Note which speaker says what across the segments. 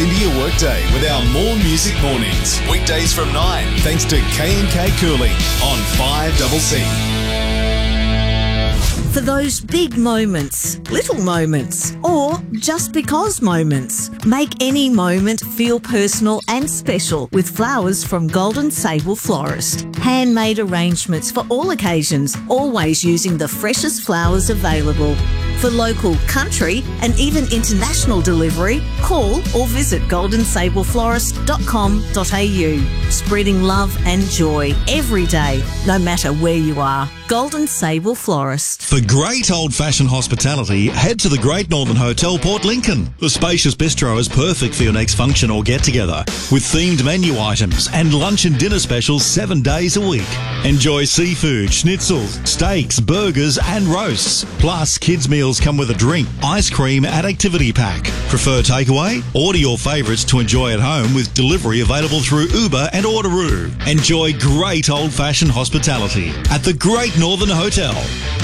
Speaker 1: into your workday with our More Music Mornings. Weekdays from 9, thanks to K&K Cooling on 5CC.
Speaker 2: For those big moments, little moments, or just because moments. Make any moment feel personal and special with flowers from Golden Sable Florist. Handmade arrangements for all occasions, always using the freshest flowers available. For local, country and even international delivery, call or visit goldensableflorist.com.au. Spreading love and joy every day, no matter where you are. Golden Sable Florist.
Speaker 3: For great old-fashioned hospitality, head to the Great Northern Hotel, Port Lincoln. The spacious bistro is perfect for your next function or get-together, with themed menu items and lunch and dinner specials 7 days a week. Enjoy seafood, schnitzels, steaks, burgers and roasts. Plus, kids' meals come with a drink, ice cream and activity pack. Prefer takeaway? Order your favourites to enjoy at home with delivery available through Uber and Orderoo. Enjoy great old-fashioned hospitality at the Great Northern Hotel.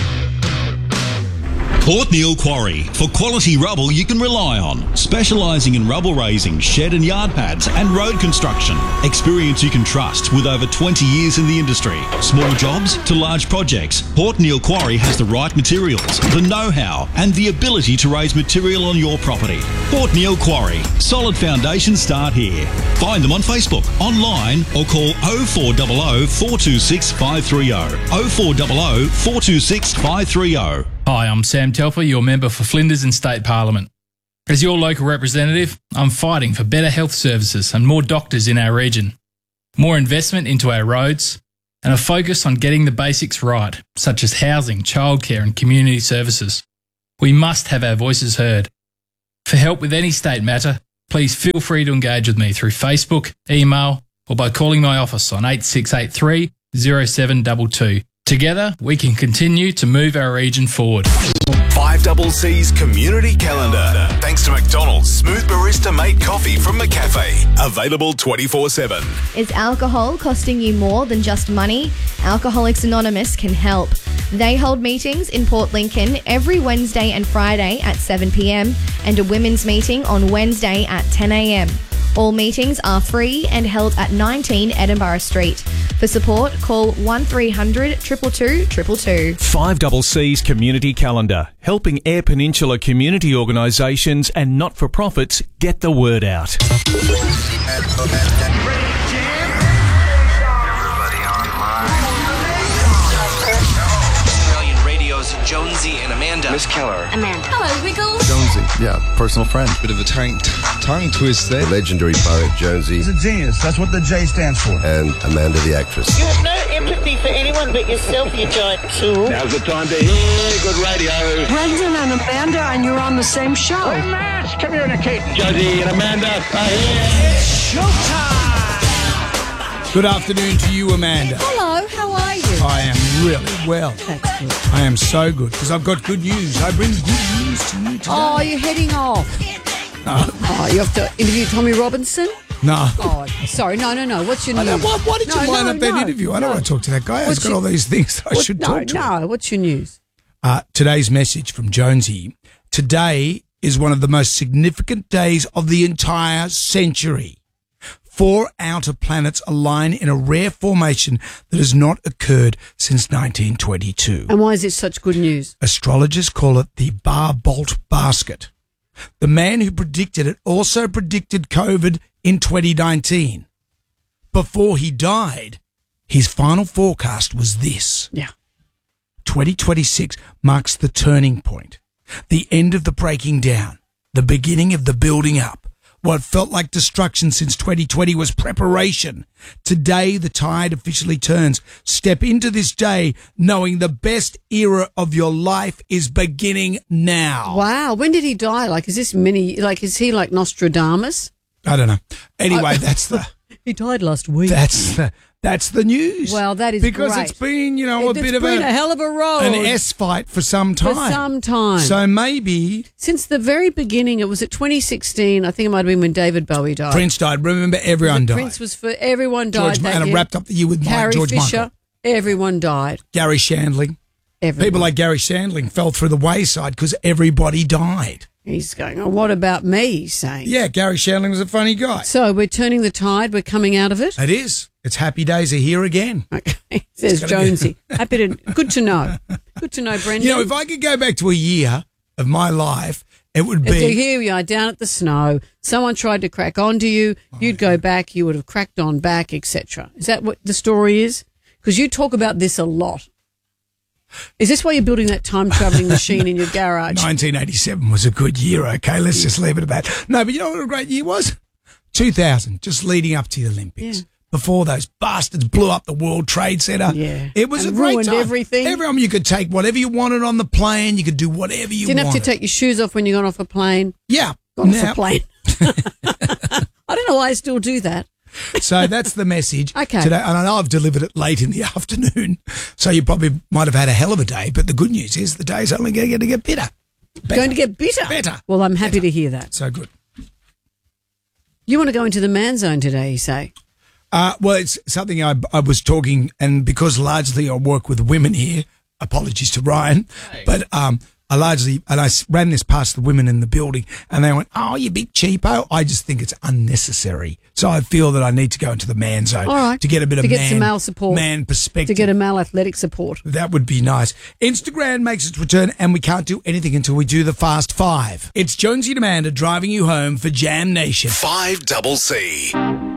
Speaker 3: Port Neale Quarry, for quality rubble you can rely on. Specialising in rubble raising, shed and yard pads and road construction. Experience you can trust with over 20 years in the industry. Small jobs to large projects, Port Neale Quarry has the right materials, the know-how and the ability to raise material on your property. Port Neale Quarry, solid foundations start here. Find them on Facebook, online or call 0400 426 530. 0400 426 530.
Speaker 4: Hi, I'm Sam Telfer, your member for Flinders in State Parliament. As your local representative, I'm fighting for better health services and more doctors in our region, more investment into our roads, and a focus on getting the basics right, such as housing, childcare and community services. We must have our voices heard. For help with any state matter, please feel free to engage with me through Facebook, email, or by calling my office on 8683 0722. Together, we can continue to move our region forward.
Speaker 1: 5CC's Community Calendar. Thanks to McDonald's Smooth Barista Mate Coffee from McCafe. Available 24/7.
Speaker 5: Is alcohol costing you more than just money? Alcoholics Anonymous can help. They hold meetings in Port Lincoln every Wednesday and Friday at 7 p.m. and a women's meeting on Wednesday at 10 a.m. All meetings are free and held at 19 Edinburgh Street. For support, call 1300 222 222.
Speaker 6: 5CC's Community Calendar, helping Eyre Peninsula community organisations and not-for-profits get the word out.
Speaker 7: Australian Radio's Jonesy and Amanda.
Speaker 8: Miss Keller.
Speaker 9: Amanda. Hello, Wiggles.
Speaker 8: Jonesy, yeah, personal friend.
Speaker 10: Bit of a tongue twist there.
Speaker 8: The legendary poet Jonesy.
Speaker 11: He's a genius. That's what the J stands for.
Speaker 8: And Amanda the actress.
Speaker 12: You have no empathy for anyone but yourself, you giant tool.
Speaker 13: Now's the time to hear good radio.
Speaker 14: Brendan and Amanda, and you're on the same show.
Speaker 13: We're mass communicating. Jonesy and Amanda are here.
Speaker 14: It's showtime.
Speaker 15: Good afternoon to you, Amanda.
Speaker 9: Hello, how are you?
Speaker 15: I am really well.
Speaker 9: That's good.
Speaker 15: I am so good because I've got good news. I bring good news to you today.
Speaker 9: Oh, you're heading off.
Speaker 15: No.
Speaker 9: Oh, you have to interview Tommy Robinson?
Speaker 15: No.
Speaker 9: Oh, sorry. No. What's your news?
Speaker 15: Why did you line up that interview? I don't want to talk to that guy. He's got all these things that I should talk to.
Speaker 9: No, what's your news?
Speaker 15: Today's message from Jonesy. Today is one of the most significant days of the entire century. 4 outer planets align in a rare formation that has not occurred since 1922.
Speaker 9: And why is it such good news?
Speaker 15: Astrologers call it the Bar-Bolt Basket. The man who predicted it also predicted COVID in 2019. Before he died, his final forecast was this.
Speaker 9: Yeah.
Speaker 15: 2026 marks the turning point, the end of the breaking down, the beginning of the building up. What felt like destruction since 2020 was preparation. Today, the tide officially turns. Step into this day knowing the best era of your life is beginning now.
Speaker 9: Wow. When did he die? Is he like Nostradamus?
Speaker 15: I don't know. Anyway, that's the...
Speaker 9: He died last week.
Speaker 15: That's the news.
Speaker 9: Well, that is
Speaker 15: because
Speaker 9: great.
Speaker 15: It's been, a bit of
Speaker 9: a hell of a road.
Speaker 15: An S-fight for some time. So maybe...
Speaker 9: Since the very beginning, it was at 2016, I think it might have been when David Bowie died.
Speaker 15: Prince died. Remember, everyone died.
Speaker 9: Prince was for... Everyone died that year.
Speaker 15: Wrapped up the year with George
Speaker 9: Fisher,
Speaker 15: Michael.
Speaker 9: Everyone died.
Speaker 15: Gary Shandling.
Speaker 9: Everyone.
Speaker 15: People like Gary Shandling fell through the wayside because everybody died.
Speaker 9: He's going, oh, what about me, he's saying.
Speaker 15: Yeah, Gary Shandling was a funny guy.
Speaker 9: So we're turning the tide. We're coming out of it.
Speaker 15: It is. It's happy days are here again.
Speaker 9: Okay, says Jonesy. Good to know. Good to know, Brendan.
Speaker 15: You know, if I could go back to a year of my life, it would be...
Speaker 9: If here you are down at the snow, someone tried to crack onto you, you'd go back, you would have cracked on back, etc. Is that what the story is? Because you talk about this a lot. Is this why you're building that time-travelling machine in your garage?
Speaker 15: 1987 was a good year, okay? Let's just leave it at that. No, but you know what a great year was? 2000, just leading up to the Olympics. Yeah. Before those bastards blew up the World Trade Center.
Speaker 9: Yeah.
Speaker 15: It was
Speaker 9: and
Speaker 15: a great
Speaker 9: ruined
Speaker 15: time.
Speaker 9: Everything.
Speaker 15: Everyone, you could take whatever you wanted on the plane. You could do whatever you wanted.
Speaker 9: Didn't have to take your shoes off when you got off a plane.
Speaker 15: Yeah.
Speaker 9: Got off a plane. I don't know why I still do that.
Speaker 15: So that's the message
Speaker 9: okay.
Speaker 15: today. And I know I've delivered it late in the afternoon, so you probably might have had a hell of a day. But the good news is the day's only going to get better.
Speaker 9: Going to get bitter?
Speaker 15: Better.
Speaker 9: Well, I'm happy to hear that.
Speaker 15: So good.
Speaker 9: You want to go into the man zone today, you say?
Speaker 15: Well, it's something I was talking, and because largely I work with women here, apologies to Ryan, but I ran this past the women in the building, and they went, oh, you big cheapo. I just think it's unnecessary. So I feel that I need to go into the man zone to get a bit of
Speaker 9: some male support,
Speaker 15: man perspective.
Speaker 9: To get a male athletic support.
Speaker 15: That would be nice. Instagram makes its return, and we can't do anything until we do the Fast Five. It's Jonesy and Amanda driving you home for Jam Nation.
Speaker 1: 5CC.